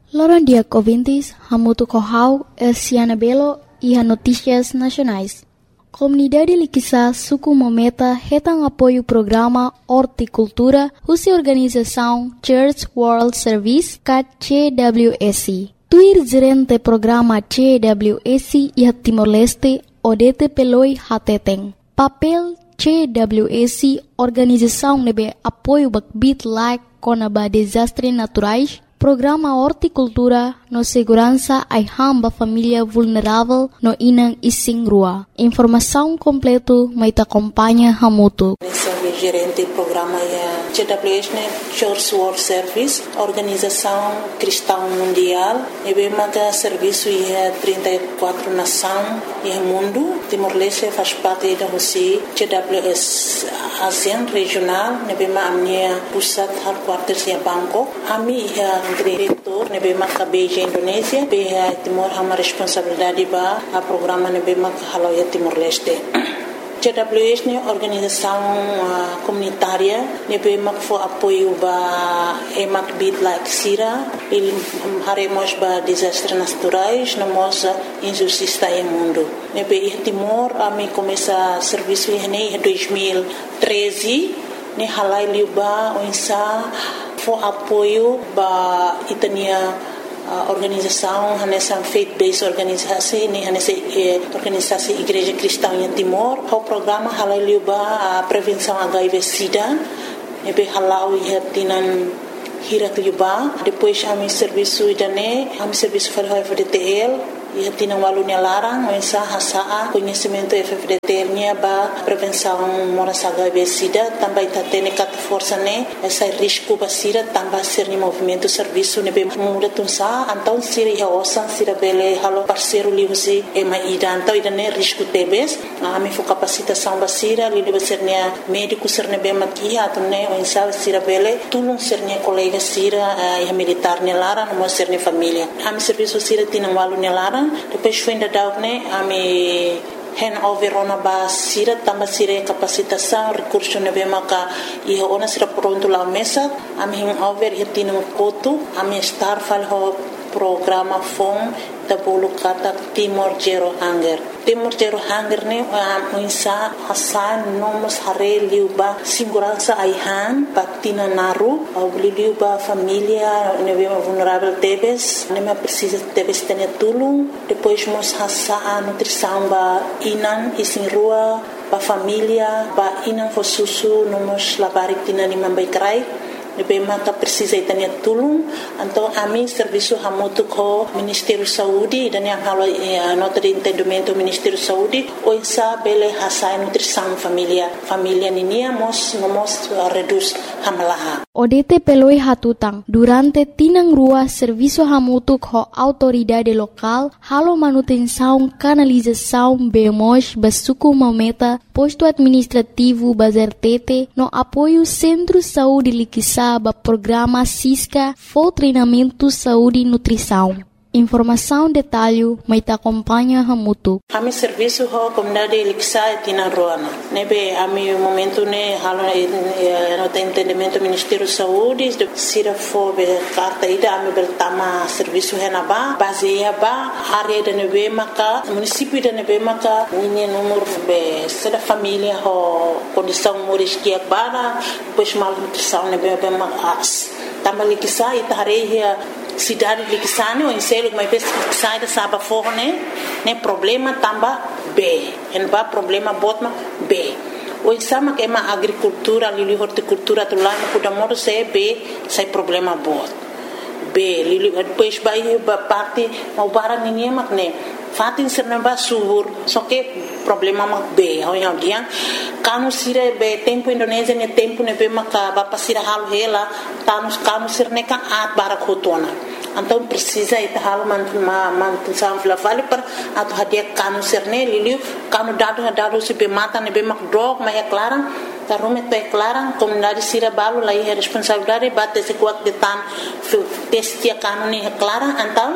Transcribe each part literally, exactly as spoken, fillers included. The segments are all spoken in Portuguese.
Loran dia ouvintes, hamutu kohau, Elsiana Belo e a Notícias Nacionais. Comunidade Liquiçá Suku Mometa retam apoio o programa Horticultura, cuja organização Church World Service, C W S. Tuir gerente programa C W S e a Timor-Leste, Odete Peloi Hateteng. Papel C W S, organização nebe apoio bakbit like conaba desastres naturais, programa Horticultura no segurança ai hamba família vulnerável no inang ising rua. Informação completo mai te acompanha hamutu. Gerente do programa é C W S, Church World Service, Organização Cristã Mundial. E bem que serviço é trinta e quatro nações e mundo. Timor-Leste faz parte da Rússia. C W S ASEAN regional. E bem a minha pusat headquarters é Bangkok. A minha é diretor. E bem que Beijing Indonésia. Bem Timor tem uma responsabilidade para o programa. E bem que halo é Timor-Leste. C W S é organização uh, comunitária, nebe mak fo apoio ba emak bit like sira, il haremos ba desastres naturais, namos injustiça em mundo. Nebe Timor a mi começa serviço em dois mil e treze, ne halai liuba oinsa fo apoio ba itania Uh, organização, nessa faith-based organisasi, ni nessa eh, organisasi Igreja Cristã em Timor, o programa halal liuba a prevenção H I V/SIDA, nebe halal ia tinan hirat liuba, depois a mi serviço idane, a mi serviço para o F D T L, ia tinan walunya larang, mensa hasa conhecimento F D T L nya ba prevenção moras H I V/SIDA, também tá tendo cat força né, essa risco ba sira também ser ni movimento serviço nebe muda tunsa, então sira ia osan sira bele halo parceiro liusi e mai ida, então ida né risco tebes, a mi fo capacitação ba sira, li ba ser nia médico ser nebe makia, então né mensa sira bele tulung ser nia colega sira e militar nia lara, no ser nia família. A mi serviço sira tinan walu nia lara. Depois foi ainda dar né a me hand over ona ba sira tamba sira capacitação recurso nebe maka e ona sira pronto lá mesa a me hand over e tino koto a me star fal ho programa fom da bolo kata Timor Zero Hunger. Timor Zero Hunger ne a insa hasan nomos hare liuba segurança aihan patina naru au liuba família nebe vulnerável tebes neme precisa tebes ter tulung depois mos hasa a nutrição ba inan isin rua ba família ba inan fo susu nomos labarik tina ni mambai krai nebe maka precisa itania tulung então a mim serviço hamutu ko Ministério Saúde dan yang halo nota de entendimento Ministério Saúde o insa bele hasa nutrição família família ninia mos mos reduz hamalaha. Odete peloi hatutang durante tinang rua serviço hamutu ko autoridade local halo manutenção canalização bemos basuku mometa posto administrativo bazertete no apoio Centro Saúde Liquiçá ba programa Cisca for treinamento saúde e nutrição. Informação detalhe mai te acompanha hamutu. A mi serviço ho comunidade Liquiçá e tina roana. Nebe a mi momento ne halo no tem entendimento Ministério Saúde de sira fo be carta ida a mi bel tama serviço henaba baseia ba área de nebe maka município de nebe maka ninha número be sera família ho condição moris que bara depois mal nutrição nebe be mas tama Liquiçá e tareia cidade Liquiçá ne o inselo mai pes sai da saba forne ne problema tamba B en ba problema botma B o insama que ma agricultura lili horticultura tu lá no kuda modo se B sai problema bot B lili depois vai ba parte mau bara ninguém mak ne fatin serna ba subur só que problema mak B ho yang dia kanu sire be tempo Indonésia ne tempo ne be maka ba pasira hal hela tanus kanu sirne ka at bara khotona então precisa ita hal man ma man sam fla vale per atu hadia kanu serne liliu kanu dado dado se be mata ne be mak drog ma é clara ta rume to é clara comunidade sira balu lai é responsabilidade bate se kuat de tan testia kanu ne é clara então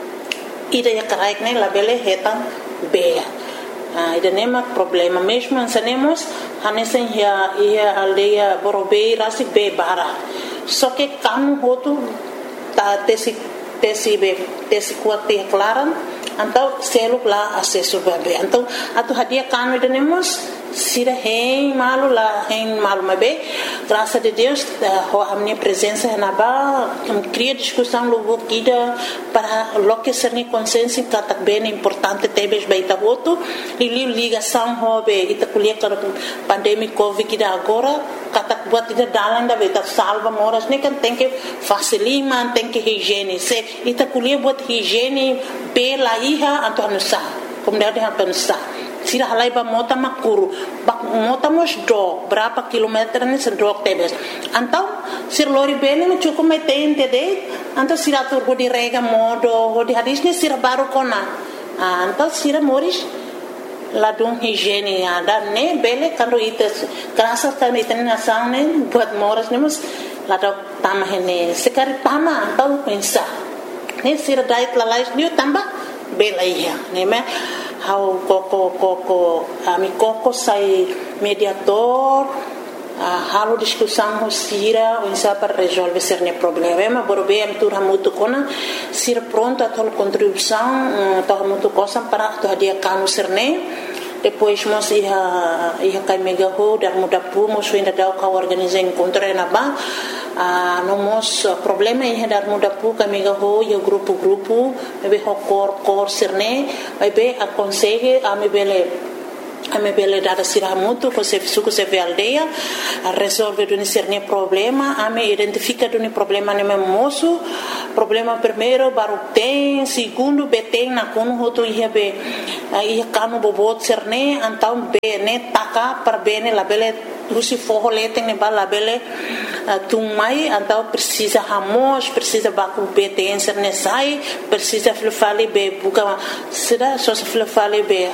ida é correct ne labele hetan be ah ida nema problema mesmo ansanemos hanesen ya ia aldeia borobei rasi be bara só que kanu hotu ta tesi tesi be tesi kuat te klaran então selo lá acesso bebê então atu hadia kanu denemos sira hein malu lá hein malu mabe graças a Deus a minha presença na ba cria discussão logo guida para loque ser ni consciência que tá bem importante tebes baita voto e ligação hobe ita kuliah para pandemia covid que agora kata buat ida dalan da beta salva moras ne kan tem que facilima tem que higiene se ita kuliah buat higiene pela iha anto anusa como dia de anusa sira halai ba mota makuru bak mota mos do berapa kilometer ni sedok tebes antau sir lori bene me cukup metein tede antau sira tur go di rega modo go di hadis ni sira baru kona antau sira moris ladung higiene ada ne bele kando ites kerasa kan iten nasang ne buat moras ne mus ladok tamah ne sekari tama antau pensa ne sira dait lalais dia tambah bela iya ne me how koko koko ami koko sai mediator uh, halo discussão sira insa para resolver cerne problema borbe am tur hamutu kona sira pronto a tol contribuição to hamutu cosa para to dia kanu cerne depois mos ia ia kai mega ho dar muda pu mos ainda dau ka organizar encontro na ba a no mos problema ia dar muda pu ka mega ho ia grupo grupo bebe ho cor cor cerne bebe aconselhe a me bele a me bele dada sira muito com se suco se ve aldeia a resolver do cerne problema a me identifica do problema ne moço problema primeiro baru tem segundo beteng na kono hoto ia be ia kanu bobot cerne antau bene taka per bene la bele lusi forro leteng ne bala bele tumai antau precisa hamos precisa baku beteng cerne sai precisa flefale be buka sira so flefale be